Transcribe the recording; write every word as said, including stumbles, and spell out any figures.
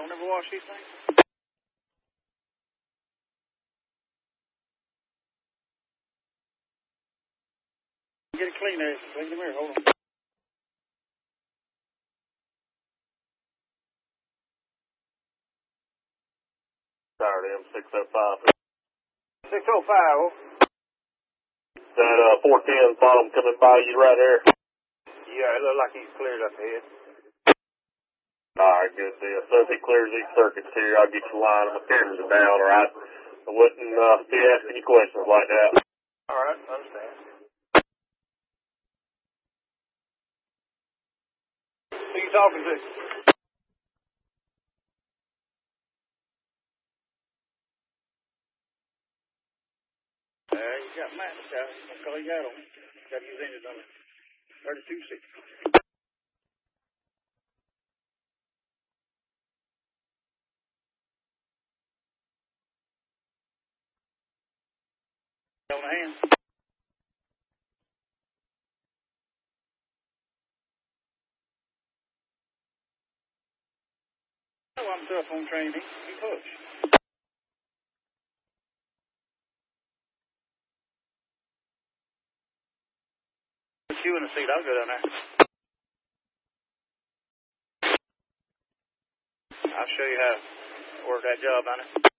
don't ever wash these things? Get it clean there. Clean them here. Hold on. Saturday, I'm six oh five. six oh five. That uh, four ten bottom coming by you right here. Yeah, it looks like he's cleared up ahead. Alright, good deal. So if he clears these circuits here, I'll get you line my cameras are down, alright? I wouldn't uh, be asking you questions like that. Alright, understand. Who you talking to? Uh, you got Matt, guy. I'll call you out on it. Got his engine number. thirty-two sixty. On the hand. Oh, I'm tough on training. He push. Put you in the seat. I'll go down there. I'll show you how to work that job on it.